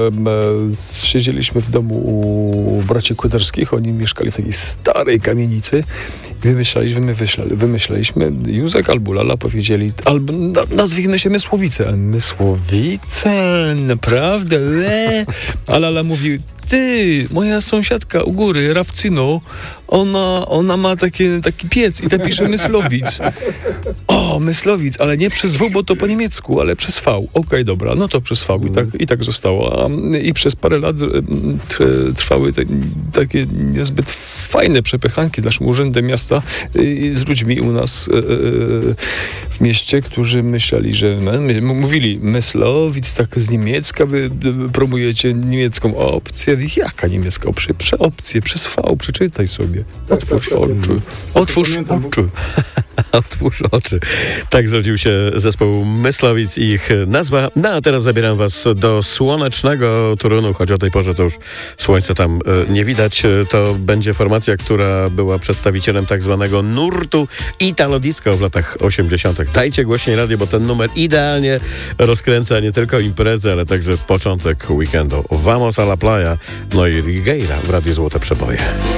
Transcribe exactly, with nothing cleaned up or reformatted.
e, siedzieliśmy w domu u braci Kłederskich. Oni mieszkali w takiej starej kamienicy. Wymyślaliśmy, wymyślali, wymyślaliśmy. Józek albo Lala powiedzieli, albo na, nazwijmy się Mysłowice. Mysłowice? Naprawdę? Le? A Lala mówi, ty, moja sąsiadka u góry, Rawcyno, ona, ona ma takie, taki piec i ta pisze Myslowic. O, Myslowic, ale nie przez W, bo to po niemiecku, ale przez V. Okej, okay, dobra, no to przez V i tak, i tak zostało. A, I przez parę lat trwały te, takie niezbyt fajne przepychanki z naszym urzędem miasta y, z ludźmi u nas y, y, w mieście, którzy myśleli, że my, mówili Myslowic, tak z niemiecka, wy promujecie niemiecką opcję. Jaka niemiecka opcja? Prze opcję, przez V, przeczytaj sobie. Otwórz oczy. Otwórz oczy. Otwórz oczy. Tak zrodził się zespół Myslowic i ich nazwa. No a teraz zabieram was do słonecznego Torunu, choć o tej porze to już słońca tam e, nie widać. To będzie formacja, która była przedstawicielem tak zwanego nurtu Italo Disco w latach osiemdziesiątych. Dajcie głośniej radio, bo ten numer idealnie rozkręca nie tylko imprezę, ale także początek weekendu. Vamos a la playa, no i Rigueira w Radiu Złote Przeboje.